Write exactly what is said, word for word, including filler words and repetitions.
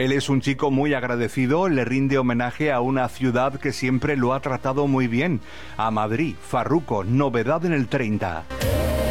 Él es un chico muy agradecido, le rinde homenaje a una ciudad que siempre lo ha tratado muy bien, a Madrid. Farruko, novedad en el treinta.